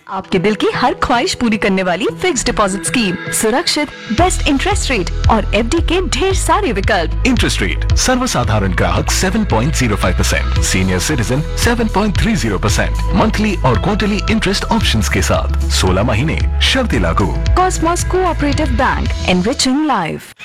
आपके दिल की हर ख्वाहिश पूरी करने वाली फिक्स डिपॉजिट स्कीम, सुरक्षित, बेस्ट इंटरेस्ट रेट और एफडी के ढेर सारे विकल्प। इंटरेस्ट रेट सर्वसाधारण ग्राहक 7.05%, सीनियर सिटीजन 7.30%, मंथली और क्वार्टरली इंटरेस्ट ऑप्शंस के साथ 16 महीने, शर्तें लागू। Cosmos cooperative bank, enriching life.